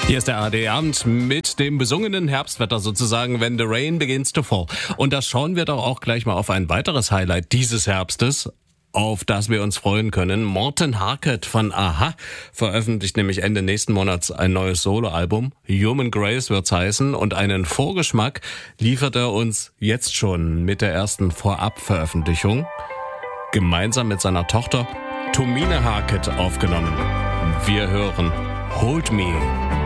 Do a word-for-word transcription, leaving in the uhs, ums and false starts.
Hier ist der A R D-Abend mit dem besungenen Herbstwetter sozusagen, when the rain begins to fall. Und da schauen wir doch auch gleich mal auf ein weiteres Highlight dieses Herbstes, auf das wir uns freuen können. Morten Harket von a-ha veröffentlicht nämlich Ende nächsten Monats ein neues Soloalbum. Human Grace wird's heißen, und einen Vorgeschmack liefert er uns jetzt schon mit der ersten Vorabveröffentlichung. Gemeinsam mit seiner Tochter Tomine Harket aufgenommen. Wir hören Hold Me.